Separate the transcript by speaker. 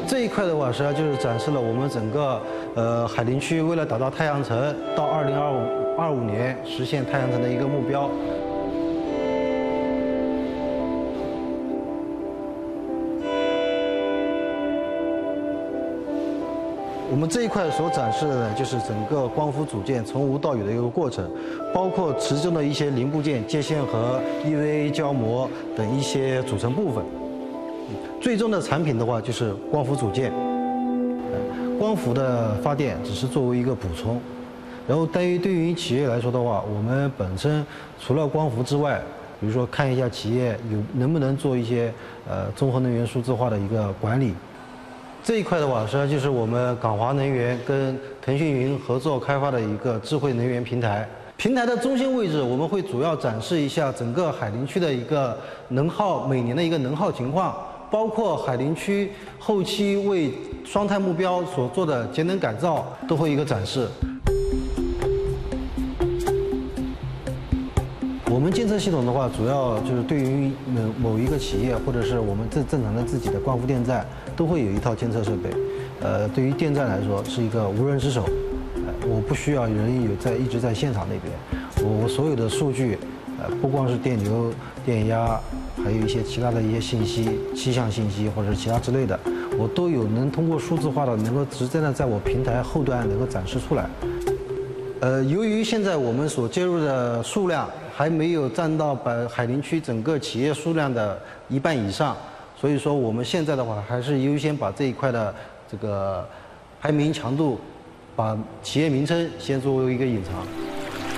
Speaker 1: 这一块的话，实际上就是展示了我们整个海陵区为了打造太阳城，到2025年实现太阳城的一个目标。我们这一块所展示的呢，就是整个光伏组件从无到有的一个过程，包括其中的一些零部件、接线盒、EVA 胶膜等一些组成部分。最终的产品的话，就是光伏组件。光伏的发电只是作为一个补充，然后对于企业来说的话，我们本身除了光伏之外，比如说看一下企业能不能做一些综合能源数字化的一个管理。这一块的话，实际上就是我们港华能源跟腾讯云合作开发的一个智慧能源平台。平台的中心位置，我们会主要展示一下整个海陵区的一个能耗，每年的一个能耗情况，包括海陵区后期为双碳目标所做的节能改造，都会一个展示。我们监测系统的话，主要就是对于某一个企业或者是我们正常的自己的光伏电站，都会有一套监测设备。对于电站来说是一个无人之手，我不需要人一直在现场那边，我所有的数据，不光是电流、电压，还有一些其他的一些信息、气象信息或者是其他之类的，我都能通过数字化的能够直接的在我平台后端能够展示出来。由于现在我们所接入的数量还没有占到海陵区整个企业数量的1半以上，所以说我们现在的话还是优先把这一块的这个排名强度，把企业名称先作为一个隐藏。